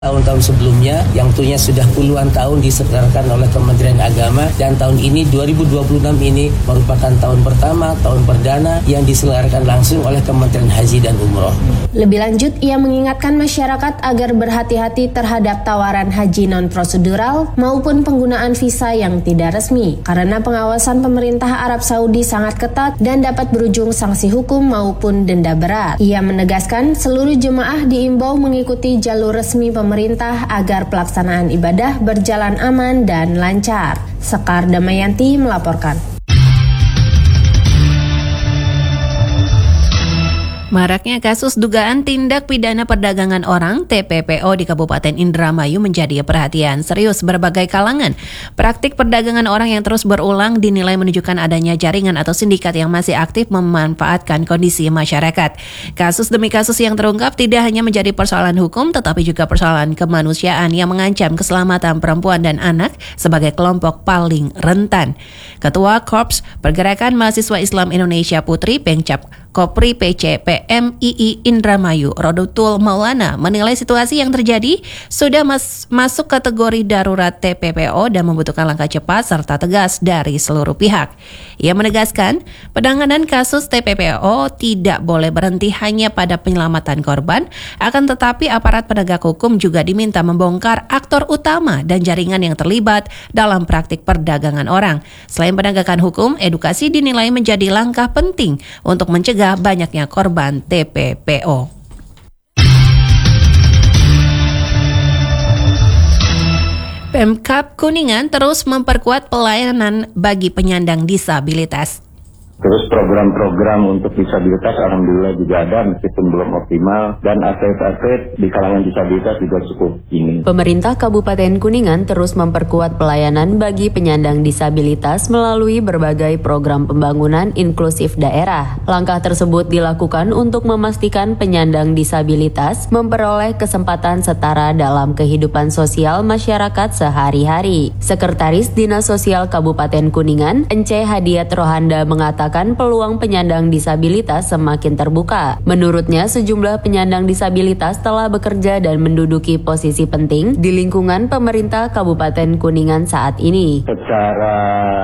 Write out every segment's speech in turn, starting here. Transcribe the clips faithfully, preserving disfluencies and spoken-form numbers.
Tahun-tahun sebelumnya yang tentunya sudah puluhan tahun diselenggarakan oleh Kementerian Agama, dan tahun ini dua ribu dua puluh enam ini merupakan tahun pertama, tahun perdana yang diselenggarakan langsung oleh Kementerian Haji dan Umroh. Lebih lanjut, ia mengingatkan masyarakat agar berhati-hati terhadap tawaran haji non-prosedural maupun penggunaan visa yang tidak resmi, karena pengawasan pemerintah Arab Saudi sangat ketat dan dapat berujung sanksi hukum maupun denda berat. Ia menegaskan seluruh jemaah diimbau mengikuti jalur resmi pemerintah pemerintah agar pelaksanaan ibadah berjalan aman dan lancar. Sekar Damayanti melaporkan. Maraknya kasus dugaan tindak pidana perdagangan orang T P P O di Kabupaten Indramayu menjadi perhatian serius berbagai kalangan. Praktik perdagangan orang yang terus berulang dinilai menunjukkan adanya jaringan atau sindikat yang masih aktif memanfaatkan kondisi masyarakat. Kasus demi kasus yang terungkap tidak hanya menjadi persoalan hukum, tetapi juga persoalan kemanusiaan yang mengancam keselamatan perempuan dan anak sebagai kelompok paling rentan. Ketua Korps Pergerakan Mahasiswa Islam Indonesia Putri Pengcap Kopri P C P M I I Indramayu Rodotul Maulana menilai situasi yang terjadi sudah mas- masuk kategori darurat T P P O dan membutuhkan langkah cepat serta tegas dari seluruh pihak. Ia menegaskan penanganan kasus T P P O tidak boleh berhenti hanya pada penyelamatan korban, akan tetapi aparat penegak hukum juga diminta membongkar aktor utama dan jaringan yang terlibat dalam praktik perdagangan orang. Selain penegakan hukum, edukasi dinilai menjadi langkah penting untuk mencegah banyaknya korban T P P O. Pemkab Kuningan terus memperkuat pelayanan bagi penyandang disabilitas. Terus program-program untuk disabilitas alhamdulillah juga ada meskipun belum optimal, dan atlet-atlet di kalangan disabilitas juga cukup ini. Pemerintah Kabupaten Kuningan terus memperkuat pelayanan bagi penyandang disabilitas melalui berbagai program pembangunan inklusif daerah. Langkah tersebut dilakukan untuk memastikan penyandang disabilitas memperoleh kesempatan setara dalam kehidupan sosial masyarakat sehari-hari. Sekretaris Dinas Sosial Kabupaten Kuningan, Ence Hadiat Rohanda mengatakan peluang penyandang disabilitas semakin terbuka. Menurutnya, sejumlah penyandang disabilitas telah bekerja dan menduduki posisi penting di lingkungan pemerintah Kabupaten Kuningan saat ini. Secara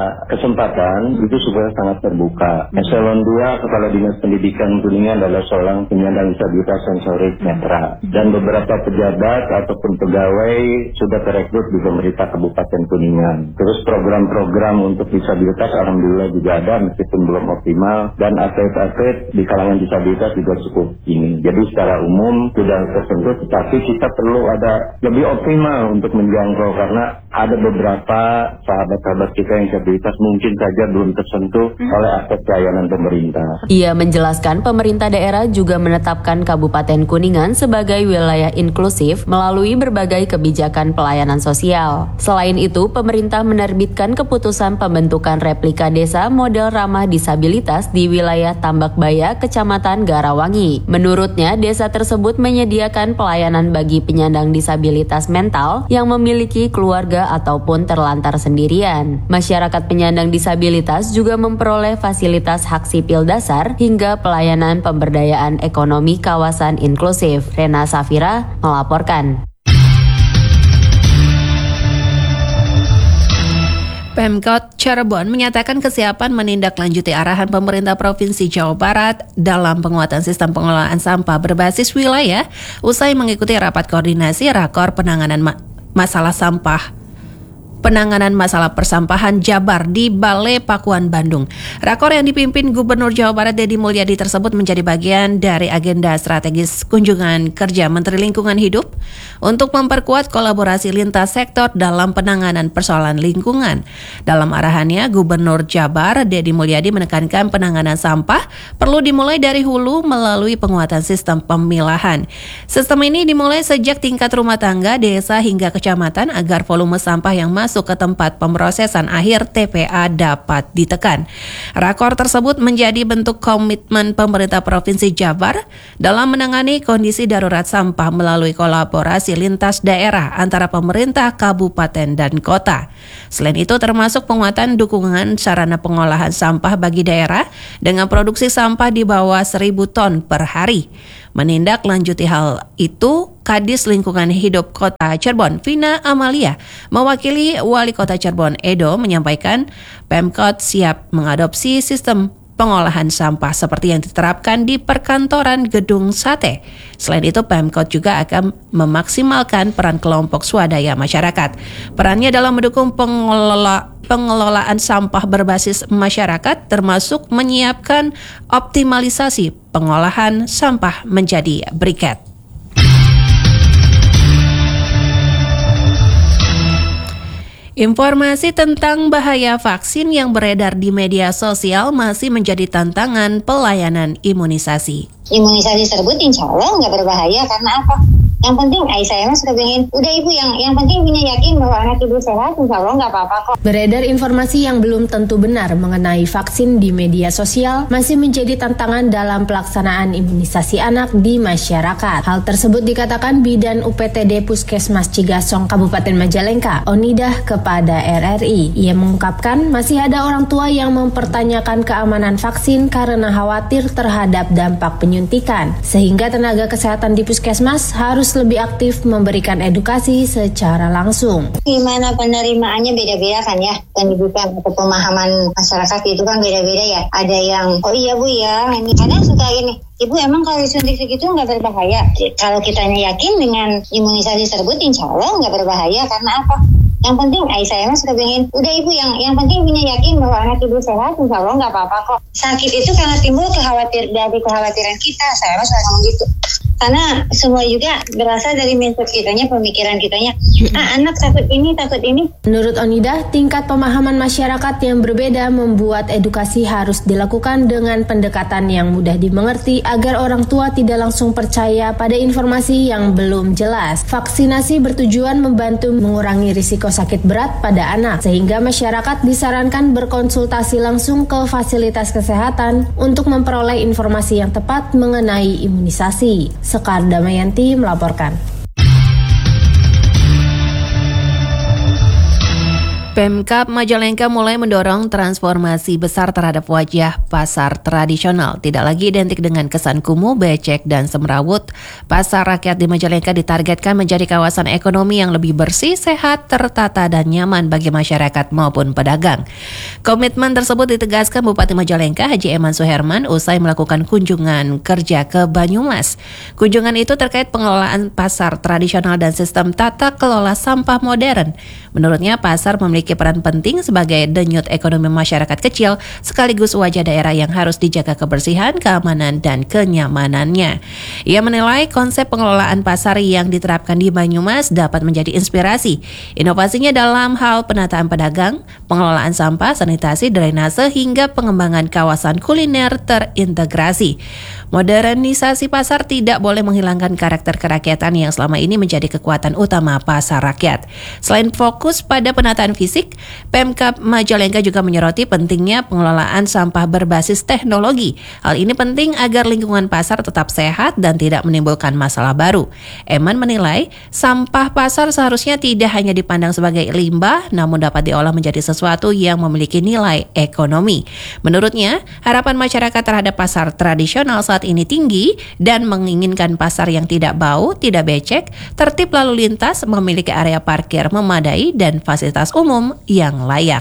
kesempatan itu sudah sangat terbuka. Eselon dua Kepala Dinas Pendidikan Kuningan adalah seorang penyandang disabilitas sensorik netra, dan beberapa pejabat ataupun pegawai sudah terekrut di pemerintah Kabupaten Kuningan. Terus program-program untuk disabilitas alhamdulillah juga ada meskipun belum optimal, dan atlet-atlet di kalangan disabilitas juga cukup ini. Jadi secara umum sudah tersentuh, tetapi kita perlu ada lebih optimal untuk menjangkau, karena ada beberapa sahabat-sahabat kita yang disabilitas mungkin saja belum tersentuh oleh aspek pelayanan pemerintah. Ia menjelaskan pemerintah daerah juga menetapkan Kabupaten Kuningan sebagai wilayah inklusif melalui berbagai kebijakan pelayanan sosial. Selain itu, pemerintah menerbitkan keputusan pembentukan replika desa model ramah disabilitas di wilayah Tambakbaya, Kecamatan Garawangi. Menurutnya, desa tersebut menyediakan pelayanan bagi penyandang disabilitas mental yang memiliki keluarga ataupun terlantar sendirian. Masyarakat penyandang disabilitas juga memperoleh fasilitas hak sipil dasar hingga pelayanan pemberdayaan ekonomi kawasan inklusif. Rena Safira melaporkan. Pemkot Cirebon menyatakan kesiapan menindaklanjuti arahan pemerintah Provinsi Jawa Barat dalam penguatan sistem pengelolaan sampah berbasis wilayah usai mengikuti rapat koordinasi rakor penanganan ma- masalah sampah Penanganan Masalah Persampahan Jabar di Balai Pakuan Bandung. Rakor yang dipimpin Gubernur Jawa Barat Deddy Mulyadi tersebut menjadi bagian dari agenda strategis kunjungan kerja Menteri Lingkungan Hidup untuk memperkuat kolaborasi lintas sektor dalam penanganan persoalan lingkungan. Dalam arahannya, Gubernur Jabar Deddy Mulyadi menekankan penanganan sampah perlu dimulai dari hulu melalui penguatan sistem pemilahan. Sistem ini dimulai sejak tingkat rumah tangga, desa hingga kecamatan agar volume sampah yang masuk masuk ke tempat pemrosesan akhir T P A dapat ditekan. Rakor tersebut menjadi bentuk komitmen pemerintah Provinsi Jabar dalam menangani kondisi darurat sampah melalui kolaborasi lintas daerah antara pemerintah kabupaten dan kota. Selain itu termasuk penguatan dukungan sarana pengolahan sampah bagi daerah dengan produksi sampah di bawah seribu ton per hari. Menindaklanjuti hal itu, Kadis Lingkungan Hidup Kota Cirebon, Vina Amalia, mewakili Wali Kota Cirebon Edo menyampaikan Pemkot siap mengadopsi sistem pengolahan sampah seperti yang diterapkan di perkantoran Gedung Sate. Selain itu, Pemkot juga akan memaksimalkan peran kelompok swadaya masyarakat. Perannya dalam mendukung pengelola, pengelolaan sampah berbasis masyarakat termasuk menyiapkan optimalisasi pengolahan sampah menjadi briket. Informasi tentang bahaya vaksin yang beredar di media sosial masih menjadi tantangan pelayanan imunisasi. Imunisasi tersebut insya Allah nggak berbahaya karena apa? Yang penting, ay saya mah suka pengen, udah ibu yang yang penting punya yakin bahwa anak ibu sehat, insya Allah nggak apa-apa kok. Beredar informasi yang belum tentu benar mengenai vaksin di media sosial masih menjadi tantangan dalam pelaksanaan imunisasi anak di masyarakat. Hal tersebut dikatakan Bidan U P T D Puskesmas Cigasong Kabupaten Majalengka, Onidah, kepada R R I. Ia mengungkapkan masih ada orang tua yang mempertanyakan keamanan vaksin karena khawatir terhadap dampak penyuntikan, sehingga tenaga kesehatan di puskesmas harus lebih aktif memberikan edukasi secara langsung. Gimana penerimaannya beda-beda kan ya, pendidikan atau pemahaman masyarakat itu kan beda-beda ya. Ada yang, oh iya bu ya, ini kadang suka ini, ibu emang kalau disuntik segitu nggak berbahaya. Kalau kitanya yakin dengan imunisasi tersebut, insya Allah nggak berbahaya karena apa? Yang penting, ay saya mah suka pengen, udah ibu yang yang penting punya yakin bahwa anak ibu sehat, insya Allah nggak apa-apa kok. Sakit itu karena timbul kekhawatir dari kekhawatiran kita, saya mah suka ngomong gitu. Karena semua juga berasal dari mindset kitanya, pemikiran kitanya. Ah, anak takut ini, takut ini. Menurut Onidah, tingkat pemahaman masyarakat yang berbeda membuat edukasi harus dilakukan dengan pendekatan yang mudah dimengerti agar orang tua tidak langsung percaya pada informasi yang belum jelas. Vaksinasi bertujuan membantu mengurangi risiko sakit berat pada anak, sehingga masyarakat disarankan berkonsultasi langsung ke fasilitas kesehatan untuk memperoleh informasi yang tepat mengenai imunisasi. Sekar Damayanti melaporkan. Pemkab Majalengka mulai mendorong transformasi besar terhadap wajah pasar tradisional. Tidak lagi identik dengan kesan kumuh, becek, dan semrawut. Pasar rakyat di Majalengka ditargetkan menjadi kawasan ekonomi yang lebih bersih, sehat, tertata, dan nyaman bagi masyarakat maupun pedagang. Komitmen tersebut ditegaskan Bupati Majalengka Haji Eman Suherman usai melakukan kunjungan kerja ke Banyumas. Kunjungan itu terkait pengelolaan pasar tradisional dan sistem tata kelola sampah modern. Menurutnya, pasar memiliki peran penting sebagai denyut ekonomi masyarakat kecil sekaligus wajah daerah yang harus dijaga kebersihan, keamanan, dan kenyamanannya. Ia menilai konsep pengelolaan pasar yang diterapkan di Banyumas dapat menjadi inspirasi. Inovasinya dalam hal penataan pedagang, pengelolaan sampah, sanitasi, drainase, hingga pengembangan kawasan kuliner terintegrasi. Modernisasi pasar tidak boleh menghilangkan karakter kerakyatan yang selama ini menjadi kekuatan utama pasar rakyat. Selain fokus pada penataan fisik, Pemkab Majalengka juga menyoroti pentingnya pengelolaan sampah berbasis teknologi. Hal ini penting agar lingkungan pasar tetap sehat dan tidak menimbulkan masalah baru. Eman menilai, sampah pasar seharusnya tidak hanya dipandang sebagai limbah, namun dapat diolah menjadi sesuatu yang memiliki nilai ekonomi. Menurutnya, harapan masyarakat terhadap pasar tradisional saat ini tinggi dan menginginkan pasar yang tidak bau, tidak becek, tertib lalu lintas, memiliki area parkir memadai, dan fasilitas umum yang layak.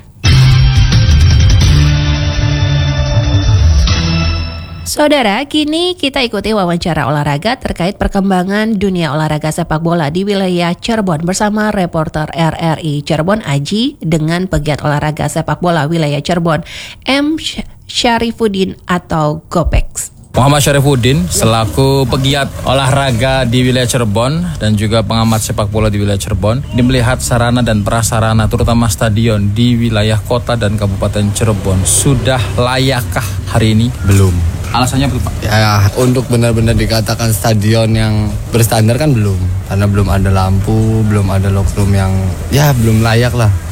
Saudara, kini kita ikuti wawancara olahraga terkait perkembangan dunia olahraga sepak bola di wilayah Cirebon bersama reporter R R I Cirebon Aji dengan pegiat olahraga sepak bola wilayah Cirebon M. Syarifuddin atau Gopex. Muhammad Syarifuddin selaku pegiat olahraga di wilayah Cirebon dan juga pengamat sepak bola di wilayah Cirebon, ini melihat sarana dan prasarana terutama stadion di wilayah kota dan kabupaten Cirebon sudah layakkah hari ini? Belum. Alasannya apa Pak? Ya, untuk benar-benar dikatakan stadion yang berstandar kan belum, karena belum ada lampu, belum ada locker room yang ya belum layak lah.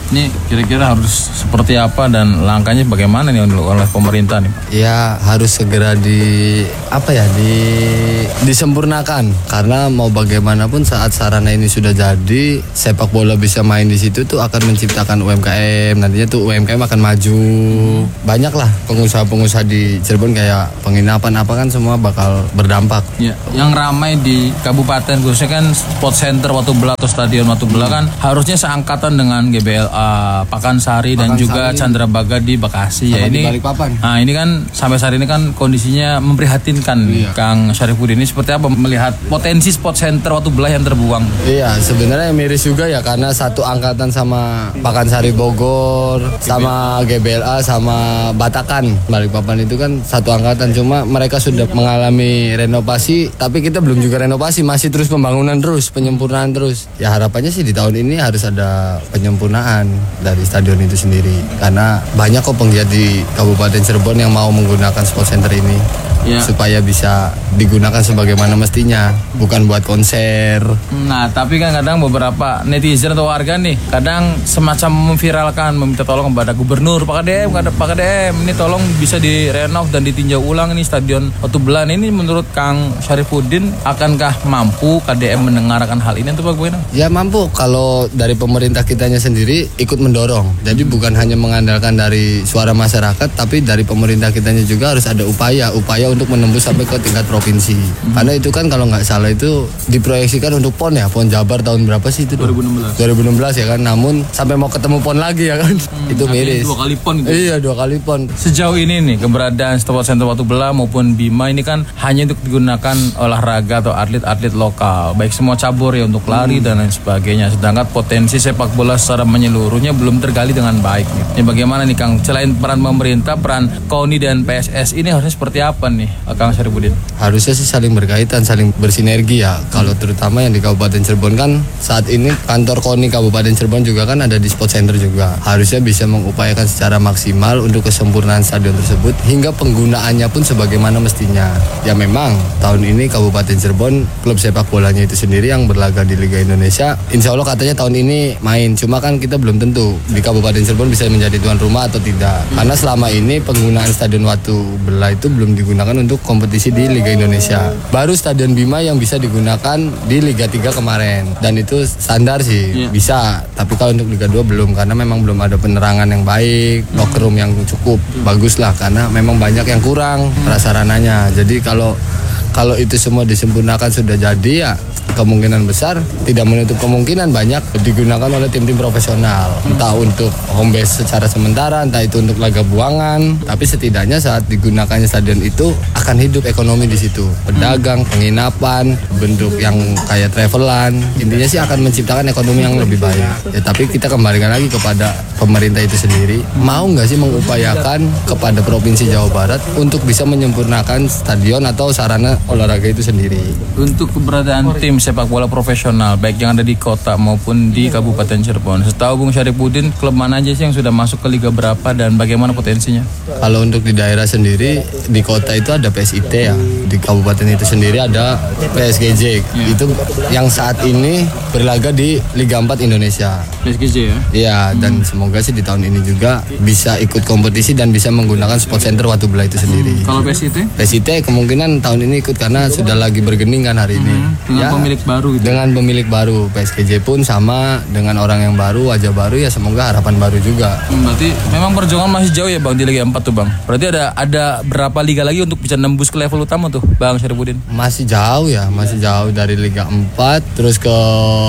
Ini kira-kira harus seperti apa dan langkahnya bagaimana nih oleh pemerintah nih? Ya harus segera di apa ya di disempurnakan, karena mau bagaimanapun saat sarana ini sudah jadi, sepak bola bisa main di situ tuh akan menciptakan U M K M, nantinya tuh U M K M akan maju. Banyak lah pengusaha-pengusaha di Cirebon kayak penginapan apa kan semua bakal berdampak. Ya, yang ramai di kabupaten khususnya kan sport center Watu Bela atau stadion Watu Bela kan harusnya seangkatan dengan G B L A Pakansari dan juga Candrabaga di Bekasi ya. Ini nah ini kan sampai saat ini kan kondisinya memprihatinkan. Iya. Kang Syarifudin, ini seperti apa melihat potensi sport center Watu Bela yang terbuang? Iya, sebenarnya miris juga ya karena satu angkatan sama Pakansari Bogor, sama G B L A sama Batakan Balikpapan itu kan satu angkatan, cuma mereka sudah mengalami renovasi tapi kita belum juga renovasi, masih terus pembangunan terus, penyempurnaan terus. Ya harapannya sih di tahun ini harus ada penyempurnaan dari stadion itu sendiri, karena banyak kok penggiat di Kabupaten Cirebon yang mau menggunakan sport center ini. Ya. Supaya bisa digunakan sebagaimana mestinya, bukan buat konser. Nah, tapi kan kadang beberapa netizen atau warga nih kadang semacam memviralkan, meminta tolong kepada gubernur, Pak Kadem, Pak Kadem, ini tolong bisa direnov dan ditinjau ulang ini stadion Watu Bela. Ini menurut Kang Syarifudin, akankah mampu K D M mendengarkan hal ini atau bagaimana? Ya mampu, kalau dari pemerintah kitanya sendiri ikut mendorong. Jadi bukan hanya mengandalkan dari suara masyarakat, tapi dari pemerintah kitanya juga harus ada upaya, upaya untuk menembus sampai ke tingkat provinsi. Hmm. Karena itu kan kalau nggak salah itu diproyeksikan untuk P O N ya, P O N Jabar tahun berapa sih itu? dua ribu enam belas. dua ribu enam belas ya kan, namun sampai mau ketemu P O N lagi ya kan, hmm, itu miris. Dua kali P O N gitu. Iya, dua kali P O N. Sejauh ini nih keberadaan Sport Center Watu Bela maupun Bima ini kan hanya untuk digunakan olahraga atau atlet-atlet lokal, baik semua cabur ya untuk lari hmm. dan lain sebagainya. Sedangkan potensi sepak bola secara menyeluruhnya belum tergali dengan baik. Ini bagaimana nih Kang? Selain peran pemerintah, peran K O N I dan P S S ini harusnya seperti apa nih Kang Syarifudin? Harusnya sih saling berkaitan, saling bersinergi ya. Kalau terutama yang di Kabupaten Cirebon kan saat ini kantor K O N I Kabupaten Cirebon juga kan ada di Sport Center juga. Harusnya bisa mengupayakan secara maksimal untuk kesempurnaan stadion tersebut hingga penggunaannya pun sebagaimana mestinya. Ya memang tahun ini Kabupaten Cirebon klub sepak bolanya itu sendiri yang berlaga di Liga Indonesia, insya Allah katanya tahun ini main. Cuma kan kita belum tentu di Kabupaten Cirebon bisa menjadi tuan rumah atau tidak. Karena selama ini penggunaan Stadion Watu Bela itu belum digunakan untuk kompetisi di Liga Indonesia. Baru Stadion Bima yang bisa digunakan di Liga tiga kemarin. Dan itu standar sih, yeah. bisa. Tapi kalau untuk Liga dua belum, karena memang belum ada penerangan yang baik, locker room yang cukup bagus lah, karena memang banyak yang kurang prasarananya. Jadi kalau kalau itu semua disempurnakan sudah jadi ya kemungkinan besar, tidak menutup kemungkinan banyak digunakan oleh tim-tim profesional. Entah untuk home base secara sementara, entah itu untuk laga buangan. Tapi setidaknya saat digunakannya stadion itu akan hidup ekonomi di situ. Pedagang, penginapan, bentuk yang kayak travelan. Intinya sih akan menciptakan ekonomi yang lebih baik. Ya, tapi kita kembalikan lagi kepada pemerintah itu sendiri. Mau nggak sih mengupayakan kepada Provinsi Jawa Barat untuk bisa menyempurnakan stadion atau sarana olahraga itu sendiri. Untuk keberadaan tim sepak bola profesional baik yang ada di kota maupun di Kabupaten Cirebon, setahu Bung Syarifudin, klub mana aja sih yang sudah masuk ke liga berapa dan bagaimana potensinya? Kalau untuk di daerah sendiri, di kota itu ada P S I T ya, di kabupaten itu sendiri ada P S G J, ya. Itu yang saat ini berlaga di Liga empat Indonesia. P S G J ya? Iya, hmm. dan semoga sih di tahun ini juga bisa ikut kompetisi dan bisa menggunakan Sport Center Watu Bela itu sendiri. Hmm. Kalau P S I T? P S I T kemungkinan tahun ini ikut karena sudah lagi bergening kan hari ini. Hmm. Dengan ya, pemilik baru gitu. Dengan pemilik baru, P S G J pun sama dengan orang yang baru, wajah baru ya, semoga harapan baru juga. Hmm, berarti memang perjuangan masih jauh ya Bang di Liga empat tuh Bang. Berarti ada ada berapa liga lagi untuk bisa nembus ke level utama tuh Bang Syarifudin? Masih jauh ya, masih jauh dari Liga empat terus ke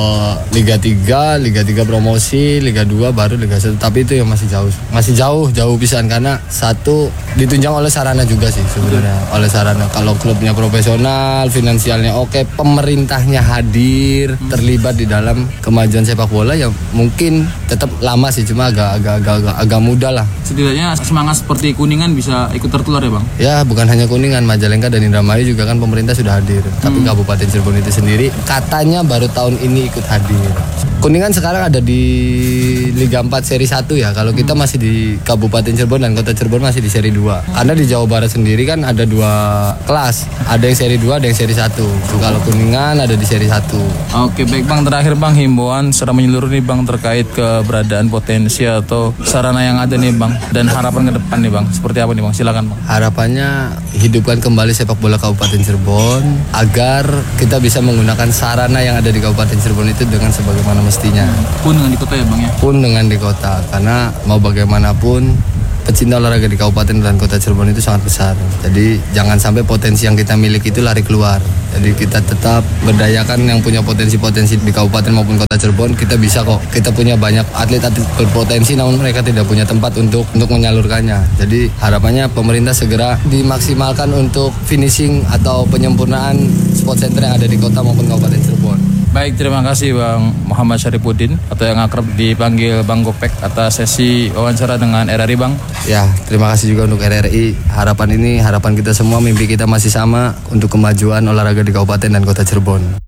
Liga tiga, Liga tiga promosi, Liga dua baru Liga satu. Tapi itu ya masih jauh. Masih jauh, jauh pisan karena satu ditunjang oleh sarana juga sih sebenarnya. Oleh sarana. Kalau klubnya profesional, finansialnya oke, pemerintahnya hadir, terlibat di dalam kemajuan sepak bola ya mungkin tetap lama sih, cuma agak agak agak agak, agak mudah lah. Setidaknya semangat seperti Kuningan bisa ikut tertular ya Bang? Ya bukan hanya Kuningan, Majalengka dan Indramayu juga kan pemerintah sudah hadir. Hmm. Tapi Kabupaten Cirebon itu sendiri katanya baru tahun ini ikut hadir. Kuningan sekarang ada di Liga empat seri satu ya. Kalau kita masih di Kabupaten Cirebon dan Kota Cirebon masih di seri dua. Karena di Jawa Barat sendiri kan ada dua kelas. Ada yang seri dua, ada yang seri satu. Kalau Kuningan ada di seri satu. Oke, baik Bang, terakhir Bang, himbauan secara menyeluruh nih Bang terkait keberadaan potensi atau sarana yang ada nih Bang, dan harapan ke depan nih Bang. Seperti apa nih Bang? Silakan Bang. Harapannya hidupkan kembali sepak bola Kabupaten Cirebon agar kita bisa menggunakan sarana yang ada di Kabupaten Cirebon itu dengan sebagaimana mestinya. Pun dengan di kota ya Bang ya? Pun dengan di kota, karena mau bagaimanapun pecinta olahraga di Kabupaten dan Kota Cirebon itu sangat besar. Jadi jangan sampai potensi yang kita miliki itu lari keluar. Jadi kita tetap berdayakan yang punya potensi-potensi di Kabupaten maupun Kota Cirebon. Kita bisa kok. Kita punya banyak atlet-atlet berpotensi namun mereka tidak punya tempat untuk untuk menyalurkannya. Jadi harapannya pemerintah segera dimaksimalkan untuk finishing atau penyempurnaan sport center yang ada di kota maupun Kabupaten Cirebon. Baik, terima kasih Bang Muhammad Syarifuddin atau yang akrab dipanggil Bang Gopek atas sesi wawancara dengan R R I Bang. Ya, terima kasih juga untuk R R I. Harapan ini, harapan kita semua, mimpi kita masih sama untuk kemajuan olahraga di Kabupaten dan Kota Cirebon.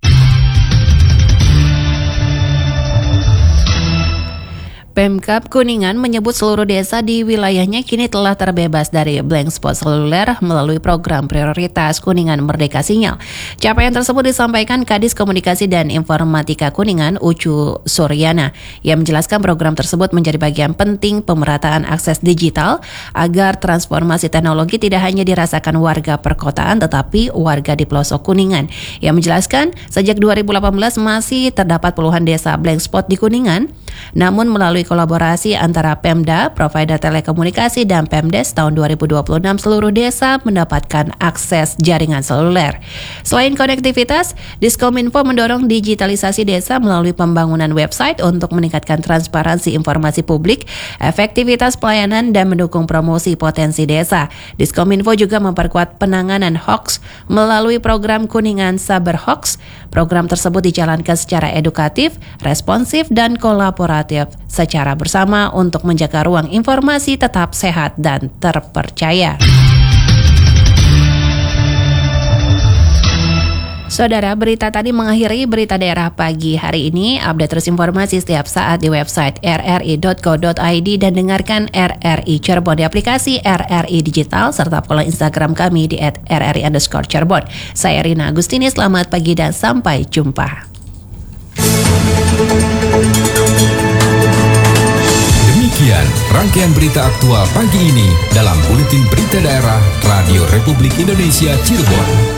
Pemkab Kuningan menyebut seluruh desa di wilayahnya kini telah terbebas dari blank spot seluler melalui program prioritas Kuningan Merdeka Sinyal. Capaian tersebut disampaikan Kadis Komunikasi dan Informatika Kuningan, Ucu Suryana, yang menjelaskan program tersebut menjadi bagian penting pemerataan akses digital agar transformasi teknologi tidak hanya dirasakan warga perkotaan tetapi warga di pelosok Kuningan. Yang menjelaskan sejak dua ribu delapan belas masih terdapat puluhan desa blank spot di Kuningan, namun melalui kolaborasi antara Pemda, provider telekomunikasi, dan Pemdes tahun dua ribu dua puluh enam seluruh desa mendapatkan akses jaringan seluler. Selain konektivitas, Diskominfo mendorong digitalisasi desa melalui pembangunan website untuk meningkatkan transparansi informasi publik, efektivitas pelayanan, dan mendukung promosi potensi desa. Diskominfo juga memperkuat penanganan hoax melalui program Kuningan Saber Hoax. Program tersebut dijalankan secara edukatif, responsif, dan kolaboratif secara bersama untuk menjaga ruang informasi tetap sehat dan terpercaya. Saudara, berita tadi mengakhiri berita daerah pagi hari ini. Update terus informasi setiap saat di website r r i dot co dot i d dan dengarkan R R I Cirebon di aplikasi R R I Digital serta follow Instagram kami di at r r i underscore Cirebon. Saya Rina Agustini, selamat pagi dan sampai jumpa. Demikian rangkaian berita aktual pagi ini dalam Buletin Berita Daerah Radio Republik Indonesia Cirebon.